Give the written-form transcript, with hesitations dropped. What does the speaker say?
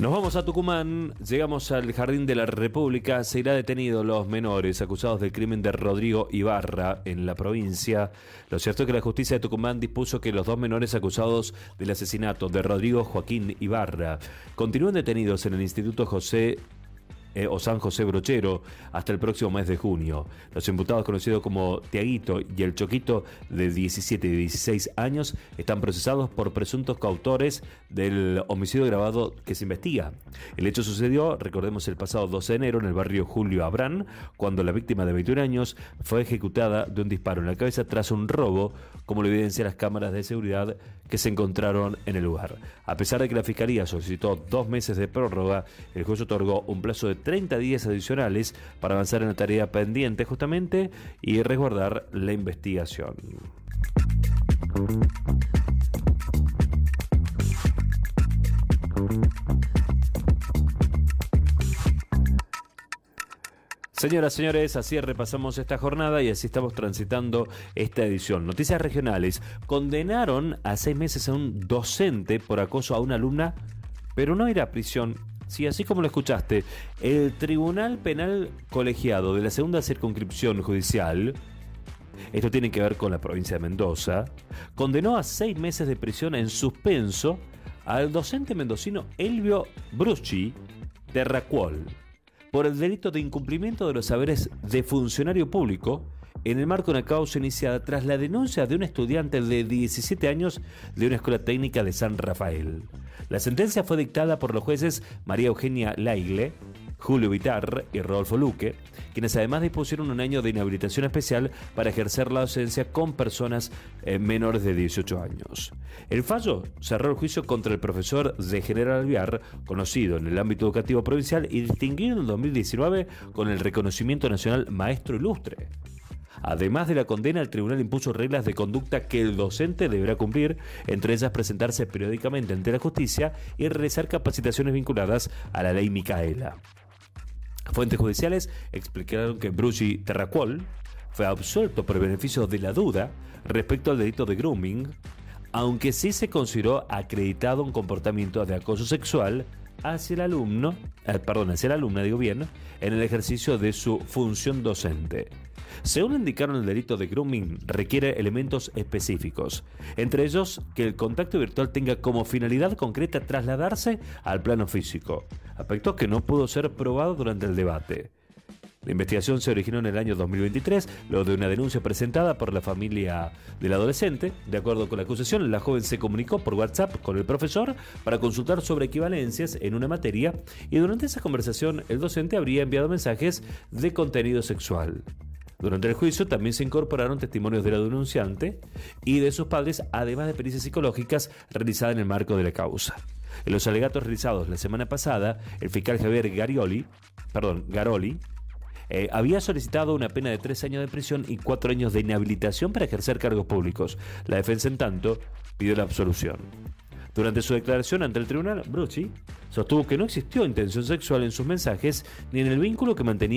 Nos vamos a Tucumán, llegamos al Jardín de la República. Se irá detenido los menores acusados del crimen de Rodrigo Ibarra en la provincia. Lo cierto es que la justicia de Tucumán dispuso que los dos menores acusados del asesinato de Rodrigo Joaquín Ibarra continúen detenidos en el Instituto San José Brochero hasta el próximo mes de junio. Los imputados, conocidos como Tiaguito y el Choquito, de 17 y 16 años, están procesados por presuntos coautores del homicidio agravado que se investiga. El hecho sucedió, recordemos, el pasado 12 de enero en el barrio Julio Abrán, cuando la víctima de 21 años fue ejecutada de un disparo en la cabeza tras un robo, como lo evidencian las cámaras de seguridad que se encontraron en el lugar. A pesar de que la Fiscalía solicitó 2 meses de prórroga, el juez otorgó un plazo de 30 días adicionales para avanzar en la tarea pendiente justamente y resguardar la investigación. Señoras, señores, así repasamos esta jornada y así estamos transitando esta edición. Noticias regionales. Condenaron a 6 meses a un docente por acoso a una alumna, pero no irá a prisión. Sí, así como lo escuchaste, el Tribunal Penal Colegiado de la Segunda Circunscripción Judicial, esto tiene que ver con la provincia de Mendoza, condenó a 6 meses de prisión en suspenso al docente mendocino Elvio Bruschi Terracuol por el delito de incumplimiento de los saberes de funcionario público en el marco de una causa iniciada tras la denuncia de un estudiante de 17 años de una escuela técnica de San Rafael. La sentencia fue dictada por los jueces María Eugenia Laigle, Julio Vitar y Rodolfo Luque, quienes además dispusieron un año de inhabilitación especial para ejercer la docencia con personas menores de 18 años. El fallo cerró el juicio contra el profesor de General Alvear, conocido en el ámbito educativo provincial y distinguido en 2019 con el reconocimiento nacional Maestro Ilustre. Además de la condena, el tribunal impuso reglas de conducta que el docente deberá cumplir, entre ellas presentarse periódicamente ante la justicia y realizar capacitaciones vinculadas a la ley Micaela. Fuentes judiciales explicaron que Bruschi Terracuol fue absuelto por el beneficio de la duda respecto al delito de grooming, aunque sí se consideró acreditado un comportamiento de acoso sexual hacia el alumno, hacia la alumna, en el ejercicio de su función docente. Según indicaron, el delito de grooming requiere elementos específicos, entre ellos que el contacto virtual tenga como finalidad concreta trasladarse al plano físico, aspecto que no pudo ser probado durante el debate. La investigación se originó en el año 2023, luego de una denuncia presentada por la familia del adolescente. De acuerdo con la acusación, la joven se comunicó por WhatsApp con el profesor para consultar sobre equivalencias en una materia y durante esa conversación el docente habría enviado mensajes de contenido sexual. Durante el juicio también se incorporaron testimonios de la denunciante y de sus padres, además de pericias psicológicas realizadas en el marco de la causa. En los alegatos realizados la semana pasada, el fiscal Javier Garoli había solicitado una pena de 3 años de prisión y 4 años de inhabilitación para ejercer cargos públicos. La defensa, en tanto, pidió la absolución. Durante su declaración ante el tribunal, Bruschi sostuvo que no existió intención sexual en sus mensajes ni en el vínculo que mantenía